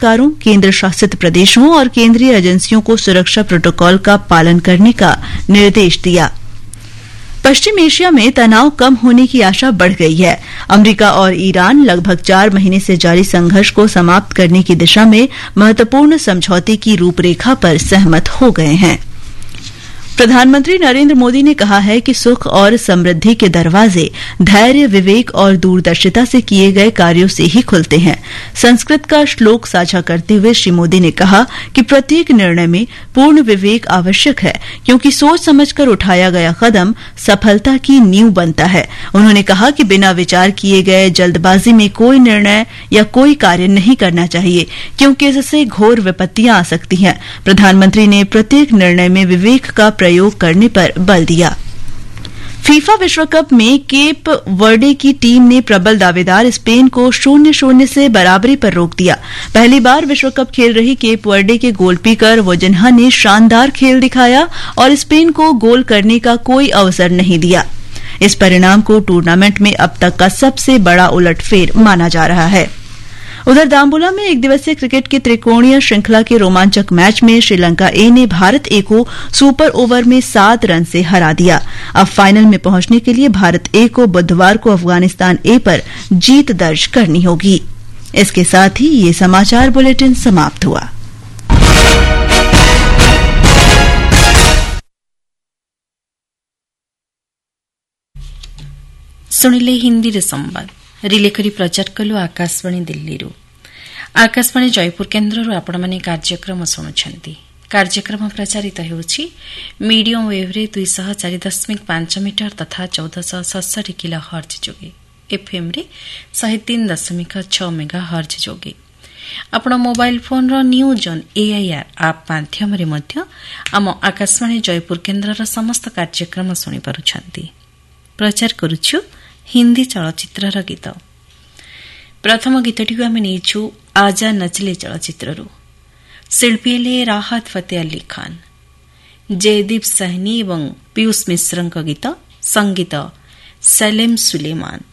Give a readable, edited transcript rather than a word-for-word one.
सरकारों, केंद्र शासित प्रदेशों और केंद्रीय एजेंसियों को सुरक्षा प्रोटोकॉल का पालन करने का निर्देश दिया। पश्चिम एशिया में तनाव कम होने की आशा बढ़ गई है। अमेरिका और ईरान लगभग 4 महीने से जारी संघर्ष को समाप्त करने की दिशा में महत्वपूर्ण समझौते की रूपरेखा पर सहमत हो गए हैं। प्रधानमंत्री नरेंद्र मोदी ने कहा है कि सुख और समृद्धि के दरवाजे धैर्य, विवेक और दूरदर्शिता से किए गए कार्यों से ही खुलते हैं। संस्कृत का श्लोक साझा करते हुए श्री मोदी ने कहा कि प्रत्येक निर्णय में पूर्ण विवेक आवश्यक है, क्योंकि सोच समझकर उठाया गया कदम सफलता की नींव बनता है। उन्होंने कहा कि बिना विचार किए गए जल्दबाजी में कोई निर्णय या कोई कार्य नहीं करना चाहिए, क्योंकि इससे घोर विपत्तियां आ सकती हैं। प्रधानमंत्री ने प्रत्येक निर्णय में विवेक का प्रयोग करने पर बल दिया। फीफा विश्व कप में केप वर्डे की टीम ने प्रबल दावेदार स्पेन को 0-0 से बराबरी पर रोक दिया। पहली बार विश्व कप खेल रही केप वर्डे के गोलकीपर वोजिन्हा ने शानदार खेल दिखाया और स्पेन को गोल करने का कोई अवसर नहीं दिया। इस परिणाम को टूर्नामेंट में अब तक का सबसे बड़ा उलटफेर माना जा रहा है। उधर दाम्बुला में एक दिवसीय क्रिकेट की त्रिकोणीय श्रृंखला के रोमांचक मैच में श्रीलंका ए ने भारत ए को सुपर ओवर में 7 रन से हरा दिया। अब फाइनल में पहुंचने के लिए भारत ए को बुधवार को अफगानिस्तान ए पर जीत दर्ज करनी होगी। इसके साथ ही ये समाचार बुलेटिन समाप्त हुआ। सुनिले हिंदी संवाद रिलेकरी प्रचार कलु आकाशवाणी दिल्ली। आकाशवाणी जयपुर केन्द्र आपण माने कार्यक्रम शुणुछंती। कार्यक्रम प्रचारित होउछि मीडियम वेव रे 204.5 मीटर तथा 1467 किलो हर्ज जोगे, एफएम रे 103.6 मेगा हर्ज जोगे। आपण mobile phone row news on AIR आप माध्यम रे मध्य आम आकाशवाणी जयपुर केन्द्र रो समस्त कार्यक्रम सुनि पारुछंती। प्रचार करूछु हिंदी चलचित्र गीत। प्रथम गीतटी आम नहीं आजा नचले चलचित्र। शिल्पी हेले राहत फतेह अली खान, जयदीप सहनी और पीयूष मिश्र गीत, संगीत सलेम सुलेमान।